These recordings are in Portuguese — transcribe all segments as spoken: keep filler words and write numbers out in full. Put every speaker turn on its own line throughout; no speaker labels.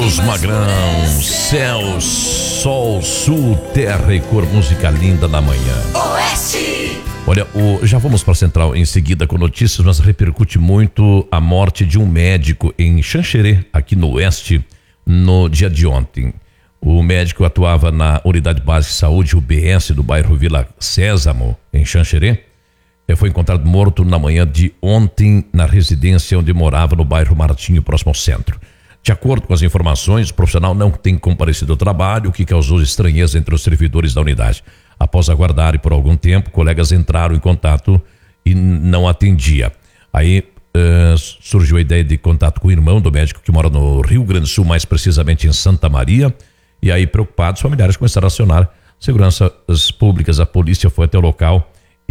Carlos Magrão, céu, sol, sul, terra e cor, música linda na manhã.
Oeste.
Olha, o, já vamos para a Central em seguida com notícias, mas repercute muito a morte de um médico em Xanxerê, aqui no Oeste, no dia de ontem. O médico atuava na Unidade Básica de Saúde, U B S, do bairro Vila Sésamo, em Xanxerê. Foi encontrado morto na manhã de ontem na residência onde morava no bairro Martinho, próximo ao centro. De acordo com as informações, o profissional não tem comparecido ao trabalho, o que causou estranheza entre os servidores da unidade. Após aguardarem por algum tempo, colegas entraram em contato e não atendia. Aí uh, surgiu a ideia de contato com o irmão do médico que mora no Rio Grande do Sul, mais precisamente em Santa Maria. E aí, preocupados, familiares começaram a acionar seguranças públicas. A polícia foi até o local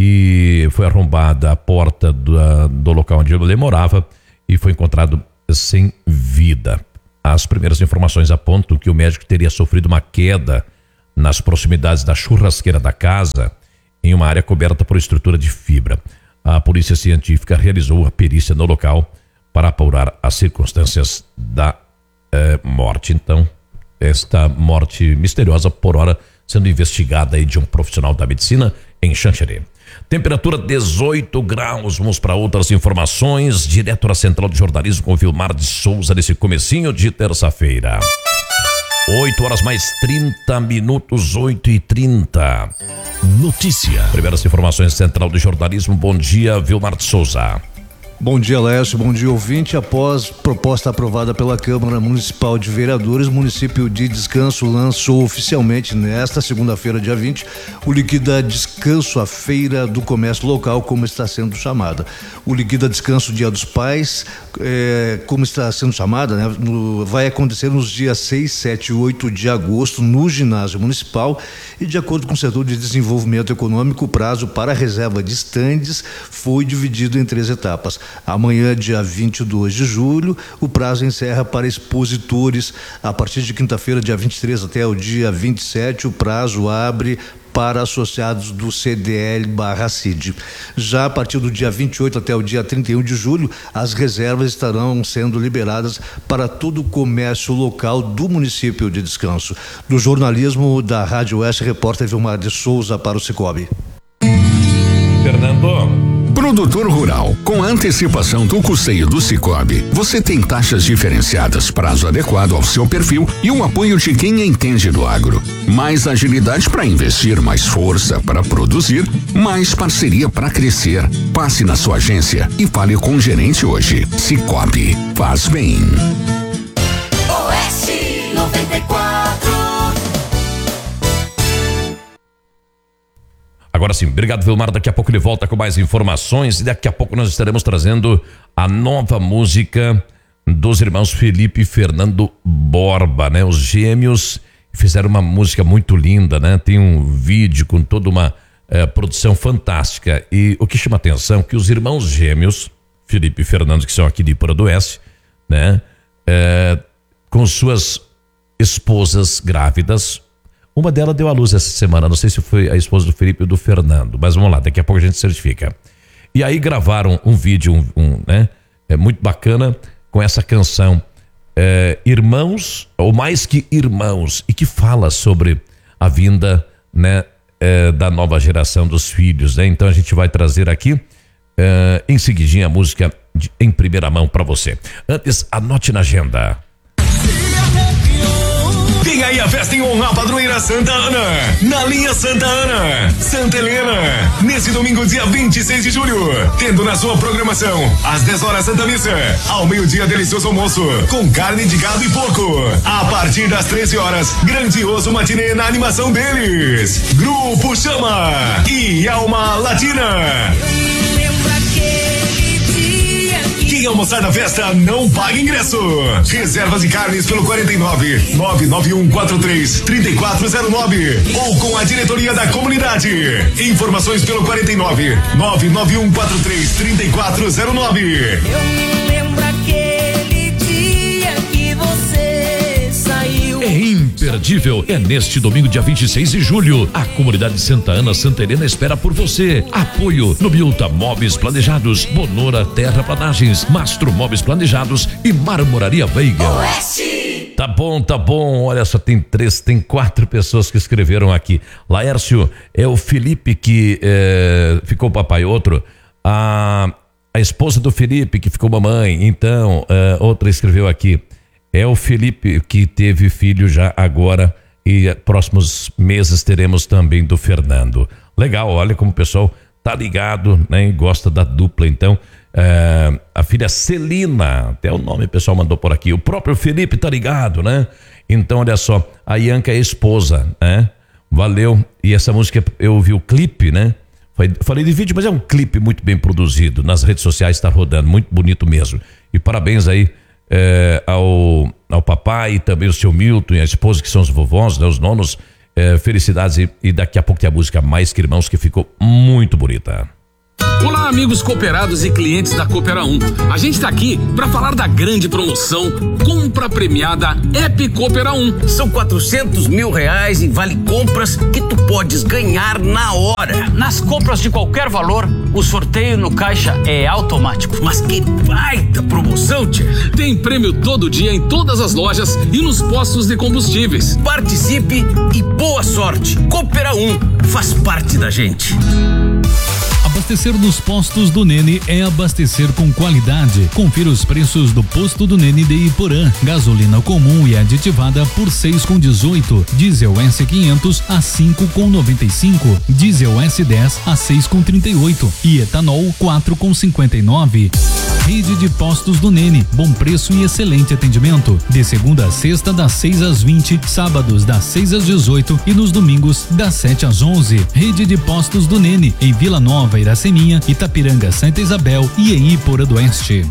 e foi arrombada a porta do, do local onde ele morava e foi encontrado sem vida. As primeiras informações apontam que o médico teria sofrido uma queda nas proximidades da churrasqueira da casa, em uma área coberta por estrutura de fibra. A polícia científica realizou a perícia no local para apurar as circunstâncias da eh, morte. Então, esta morte misteriosa, por hora, sendo investigada aí de um profissional da medicina em Xanxerê. Temperatura dezoito graus. Vamos para outras informações. Direto da Central de Jornalismo com Vilmar de Souza nesse comecinho de terça-feira. oito horas mais trinta minutos, oito e trinta. Notícia. Primeiras informações Central de Jornalismo. Bom dia, Vilmar de Souza.
Bom dia, Lécio. Bom dia, ouvinte. Após proposta aprovada pela Câmara Municipal de Vereadores, o município de Descanso lançou oficialmente nesta segunda-feira, dia vinte, o Liquida Descanso, a feira do comércio local, como está sendo chamada. O Liquida Descanso Dia dos Pais, é, como está sendo chamada, né, no, vai acontecer nos dias seis, sete e oito de agosto no ginásio municipal e, de acordo com o setor de desenvolvimento econômico, o prazo para a reserva de estandes foi dividido em três etapas. Amanhã, dia vinte e dois de julho, o prazo encerra para expositores. A partir de quinta-feira, dia vinte e três até o dia vinte e sete, o prazo abre para associados do C D L barra C I D. Já a partir do dia vinte e oito até o dia trinta e um de julho, as reservas estarão sendo liberadas para todo o comércio local do município de Descanso. Do jornalismo da Rádio Oeste, repórter Vilmar de Souza para o Cicobi.
Fernando.
Produtor rural, com antecipação do custeio do Cicobi, você tem taxas diferenciadas, prazo adequado ao seu perfil e o apoio de quem entende do agro. Mais agilidade para investir, mais força para produzir, mais parceria para crescer. Passe na sua agência e fale com o gerente hoje. Cicobi, faz bem.
Oeste noventa e quatro.
Agora sim, obrigado, Vilmar. Daqui a pouco ele volta com mais informações e daqui a pouco nós estaremos trazendo a nova música dos irmãos Felipe e Fernando Borba, né? Os gêmeos fizeram uma música muito linda, né? Tem um vídeo com toda uma eh, produção fantástica e o que chama atenção é que os irmãos gêmeos, Felipe e Fernando, que são aqui de Ipura do Oeste, né? Eh, com suas esposas grávidas. Uma delas deu à luz essa semana, não sei se foi a esposa do Felipe ou do Fernando, mas vamos lá, daqui a pouco a gente certifica. E aí gravaram um vídeo, um, um, né, é muito bacana, com essa canção é, Irmãos, ou Mais Que Irmãos, e que fala sobre a vinda, né, é, da nova geração dos filhos, né? Então a gente vai trazer aqui é, em seguidinha a música de, em primeira mão para você. Antes, anote na agenda.
Tem aí a festa em honra à padroeira Santa Ana, na linha Santa Ana, Santa Helena, nesse domingo, dia vinte e seis de julho, tendo na sua programação, às dez horas Santa Missa, ao meio-dia delicioso almoço, com carne de gado e porco, a partir das treze horas, grandioso matinê na animação deles, Grupo Chama e Alma Latina. Quem almoçar na festa não paga ingresso. Reservas de carnes pelo quarenta e nove, nove nove um quatro três, três quatro zero nove ou com a diretoria da comunidade. Informações pelo quarenta e nove, nove nove um quatro três, três quatro zero nove.
Eu me lembro aquele dia que você saiu.
É imperdível. É neste domingo, dia vinte e seis de julho. A comunidade de Santa Ana, Santa Helena espera por você. Apoio Nobilta Móveis Planejados, Bonora Terraplanagens, Mastro Móveis Planejados e Marmoraria Veiga.
Oeste.
Tá bom, tá bom. Olha só, tem três, tem quatro pessoas que escreveram aqui. Laércio, é o Felipe que é, ficou papai. Outro, a, a esposa do Felipe que ficou mamãe. Então, é, outra escreveu aqui. É o Felipe que teve filho já agora e próximos meses teremos também do Fernando. Legal, olha como o pessoal tá ligado, né? E gosta da dupla, então. É, a filha Celina, até o nome o pessoal mandou por aqui. O próprio Felipe tá ligado, né? Então, olha só, a Ianca é esposa, né? Valeu. E essa música, eu ouvi o clipe, né? Falei de vídeo, mas é um clipe muito bem produzido. Nas redes sociais tá rodando, muito bonito mesmo. E parabéns aí é, ao, ao papai e também o seu Milton e a esposa, que são os vovós, né? Os nonos. É, felicidades e, e daqui a pouco tem a música Mais Que Irmãos, que ficou muito bonita.
Olá, amigos cooperados e clientes da Coopera um. A gente tá aqui para falar da grande promoção Compra Premiada App Coopera um.
São quatrocentos mil reais em vale compras que tu podes ganhar na hora.
Nas compras de qualquer valor, o sorteio no caixa é automático.
Mas que baita promoção, tia!
Tem prêmio todo dia em todas as lojas e nos postos de combustíveis.
Participe e boa sorte. Coopera um faz parte da gente.
Abastecer nos postos do Nene é abastecer com qualidade. Confira os preços do posto do Nene de Iporã. Gasolina comum e aditivada por seis com dezoito. Diesel S quinhentos a cinco com noventa e cinco. Diesel S dez a seis com trinta e oito. E etanol quatro com cinquenta e nove. Rede de postos do Nene, bom preço e excelente atendimento. De segunda a sexta, das seis às vinte, sábados das seis às dezoito e nos domingos das sete às onze. Rede de postos do Nene, em Vila Nova, Iraceminha, Itapiranga, Santa Isabel e em Iporã do Oeste.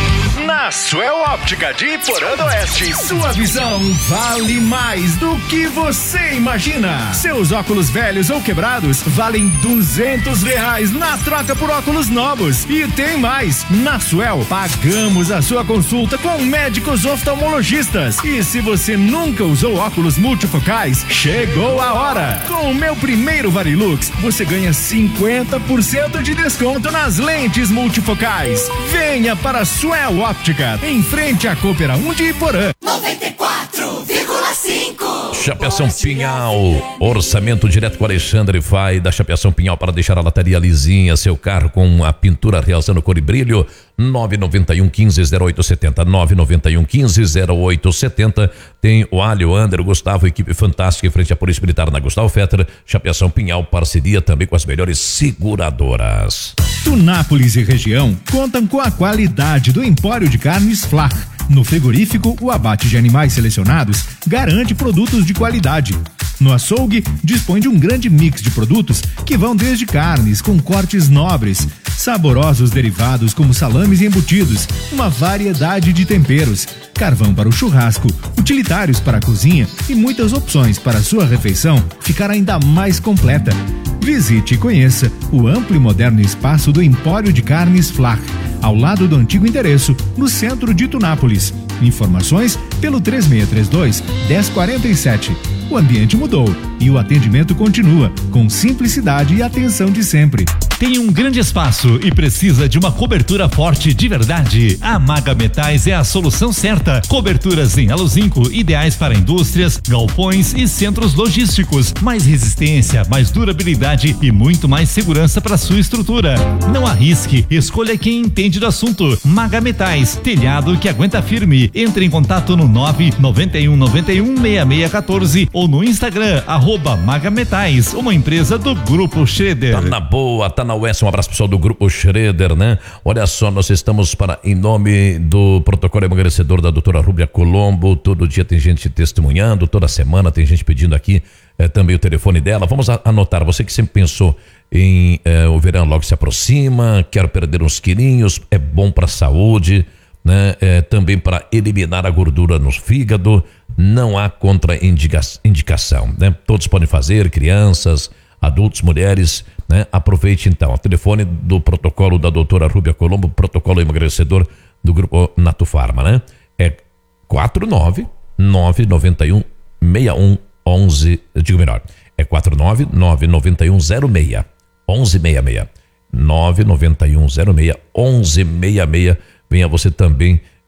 Na Suel Óptica de Iporã do Oeste, sua visão vale mais do que você imagina. Seus óculos velhos ou quebrados valem duzentos reais na troca por óculos novos. E tem mais, na Suel pagamos a sua consulta com médicos oftalmologistas. E se você nunca usou óculos multifocais, chegou a hora. Com o meu primeiro Varilux, você ganha cinquenta por cento de desconto nas lentes multifocais. Venha para a Suel Óptica, em frente à Coopera um de Iporã.
noventa e quatro vírgula cinco.
Chapeação Pinhal, orçamento direto com Alexandre Fai, da Chapeação Pinhal, para deixar a lataria lisinha, seu carro com a pintura realçando cor e brilho. nove nove um, quinze, zero oito setenta, nove nove um, quinze, zero oito setenta. Tem o Alho, Ander, Gustavo, equipe fantástica em frente à Polícia Militar na Gustavo Fetter. Chapeação Pinhal, parceria também com as melhores seguradoras.
Tunápolis e região contam com a qualidade do Empório de Carnes Flach. No frigorífico, o abate de animais selecionados garante produtos de qualidade. No açougue, dispõe de um grande mix de produtos que vão desde carnes com cortes nobres, saborosos derivados como salames e embutidos, uma variedade de temperos, carvão para o churrasco, utilitários para a cozinha e muitas opções para a sua refeição ficar ainda mais completa. Visite e conheça o amplo e moderno espaço do Empório de Carnes Flach, ao lado do antigo endereço, no centro de Tunápolis. Informações pelo três seis três dois, um zero quatro sete. O ambiente mudou e o atendimento continua com simplicidade e atenção de sempre.
Tem um grande espaço e precisa de uma cobertura forte de verdade? A Maga Metais é a solução certa. Coberturas em aluzinco, ideais para indústrias, galpões e centros logísticos. Mais resistência, mais durabilidade e muito mais segurança para sua estrutura. Não arrisque, escolha quem entende do assunto. Maga Metais, telhado que aguenta firme. Entre em contato no nove nove um nove um seis seis um quatro ou no Instagram, arroba Maga Metais, uma empresa do Grupo Schroeder.
Tá na boa, tá na Oeste, um abraço pessoal do Grupo Schroeder, né? Olha só, nós estamos para, em nome do protocolo emagrecedor da doutora Rúbia Colombo, todo dia tem gente testemunhando, toda semana tem gente pedindo aqui eh, também o telefone dela. Vamos a, anotar, você que sempre pensou em eh, o verão logo se aproxima, quero perder uns quilinhos, é bom para a saúde, né? É, também para eliminar a gordura no fígado, não há contraindicação, né? Todos podem fazer, crianças, adultos, mulheres, né? Aproveite então, o telefone do protocolo da doutora Rúbia Colombo, protocolo emagrecedor do grupo Natufarma, né? É quatro nove nove nove um seis um onze, eu digo melhor, é quatro nove nove nove um zero seis onze seis seis, nove nove um zero seis onze seis seis. Venha você também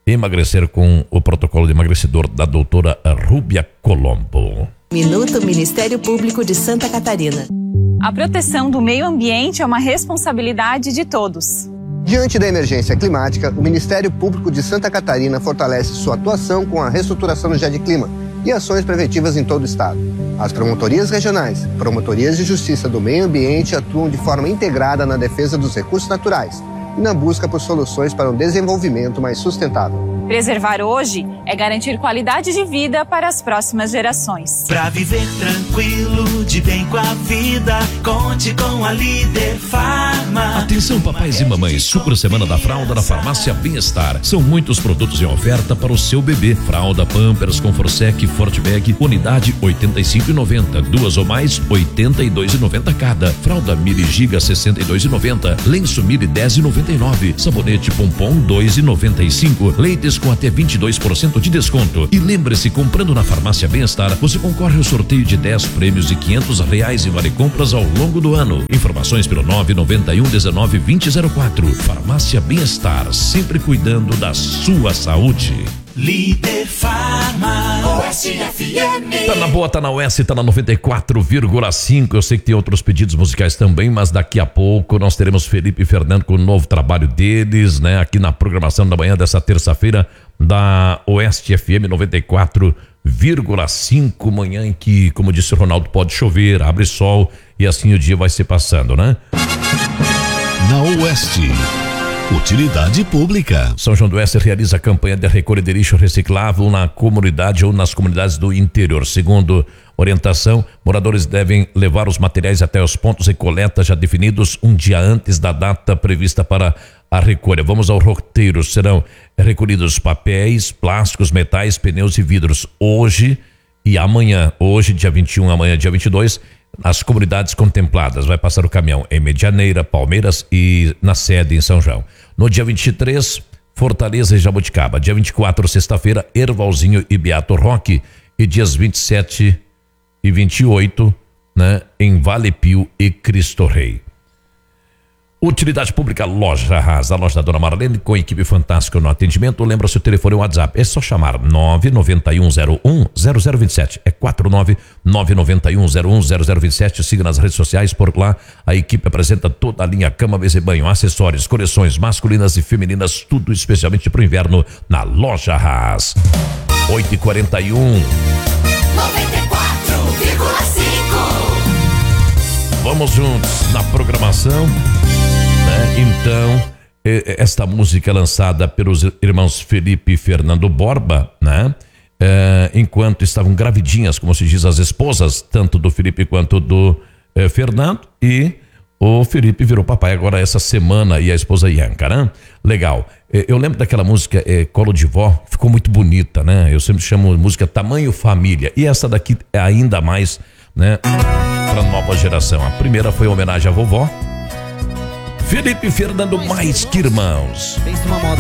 emagrecer com o protocolo de emagrecedor da doutora Rúbia Colombo.
Minuto Ministério Público de Santa Catarina.
A proteção do meio ambiente é uma responsabilidade de todos.
Diante da emergência climática, o Ministério Público de Santa Catarina fortalece sua atuação com a reestruturação do GEDclima e ações preventivas em todo o estado. As promotorias regionais, promotorias de justiça do meio ambiente atuam de forma integrada na defesa dos recursos naturais e na busca por soluções para um desenvolvimento mais sustentável.
Preservar hoje é garantir qualidade de vida para as próximas gerações.
Pra viver tranquilo, de bem com a vida, conte com a Líder Farma.
Atenção, papais e mamães, super semana da fralda na Farmácia Bem-Estar. São muitos produtos em oferta para o seu bebê. Fralda Pampers com Forsec Fortbag, unidade oitenta e cinco reais e noventa centavos. Duas ou mais, oitenta e dois reais e noventa centavos cada. Fralda Mili Giga, sessenta e dois reais e noventa centavos. Lenço Mili, dez reais e noventa e nove centavos. Sabonete Pompom, dois reais e noventa e cinco centavos. Leites com até vinte e dois por cento de desconto. E lembre-se, comprando na Farmácia Bem-Estar, você concorre ao sorteio de dez prêmios e quinhentos reais em vale compras ao longo do ano. Informações pelo nove nove um, dezenove, vinte zero quatro. Farmácia Bem-Estar, sempre cuidando da sua saúde.
Líder Farma.
Oeste F M.
Tá na boa, tá na Oeste, tá na noventa e quatro vírgula cinco. Eu sei que tem outros pedidos musicais também, mas daqui a pouco nós teremos Felipe e Fernando com o novo trabalho deles, né? Aqui na programação da manhã dessa terça-feira da Oeste F M noventa e quatro vírgula cinco. Manhã em que, como disse o Ronaldo, pode chover, abre sol e assim o dia vai se passando, né?
Na Oeste. Utilidade pública.
São João do Oeste realiza a campanha de recolha de lixo reciclável na comunidade ou nas comunidades do interior. Segundo orientação, moradores devem levar os materiais até os pontos de coleta já definidos um dia antes da data prevista para a recolha. Vamos ao roteiro. Serão recolhidos papéis, plásticos, metais, pneus e vidros hoje e amanhã. Hoje, dia vinte e um, amanhã, dia vinte e dois. As comunidades contempladas, vai passar o caminhão em Medianeira, Palmeiras e na sede em São João. No dia vinte e três, Fortaleza e Jabuticaba. Dia vinte e quatro, sexta-feira, Ervalzinho e Beato Roque. E dias vinte e sete e vinte e oito, né, em Vale Pio e Cristo Rei. Utilidade pública, Loja Haas, a loja da Dona Marlene, com equipe fantástica no atendimento. Lembra-se o telefone e o WhatsApp, é só chamar nove nove um zero um zero zero dois sete, é quatro nove nove nove um zero um zero zero dois sete. Siga nas redes sociais, por lá a equipe apresenta toda a linha cama, mesa e banho, acessórios, coleções masculinas e femininas, tudo especialmente para o inverno na Loja Haas. oito e quarenta e um.
noventa e quatro vírgula cinco.
Vamos juntos na programação. Então, esta música é lançada pelos irmãos Felipe e Fernando Borba, né? É, enquanto estavam gravidinhas, como se diz, as esposas, tanto do Felipe quanto do é, Fernando, e o Felipe virou papai agora essa semana e a esposa Ianca, né? Legal. É, eu lembro daquela música é, Colo de Vó, ficou muito bonita, né? Eu sempre chamo música Tamanho Família, e essa daqui é ainda mais, né? Para nova geração. A primeira foi em homenagem à vovó. Felipe e Fernando, mais que irmãos.